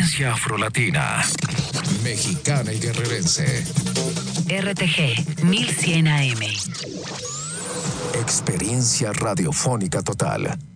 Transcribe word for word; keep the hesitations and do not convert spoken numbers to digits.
frecuencia afrolatina, mexicana y guerrerense. R T G mil cien A M. Experiencia radiofónica total.